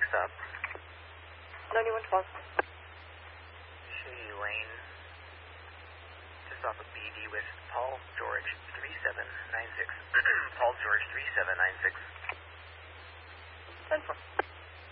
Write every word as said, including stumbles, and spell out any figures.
stop. ninety-one twelve. Shady Lane. Just off of B D with Paul George three seven nine six. Paul George three seven nine six.